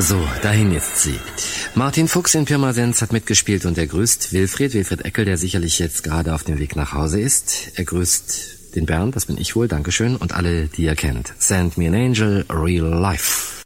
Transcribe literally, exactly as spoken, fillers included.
So, dahin jetzt sie. Martin Fuchs in Pirmasens hat mitgespielt und er grüßt Wilfried, Wilfried Eckel, der sicherlich jetzt gerade auf dem Weg nach Hause ist. Er grüßt den Bernd, das bin ich wohl, Dankeschön, und alle, die er kennt. Send me an angel, real life.